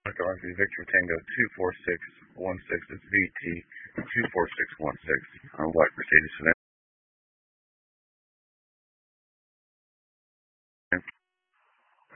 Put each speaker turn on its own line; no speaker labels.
Oscar Victor Tango 24616. It's VT 24616 on a white Mercedes sedan.